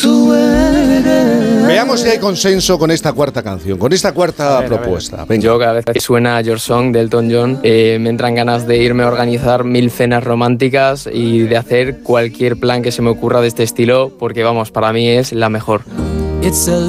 Veamos si hay consenso con esta cuarta canción, con esta cuarta propuesta. Venga. Yo cada vez que suena Your Song de Elton John me entran ganas de irme a organizar 1000 cenas románticas y de hacer cualquier plan que se me ocurra de este estilo, porque vamos, para mí es la mejor. It's a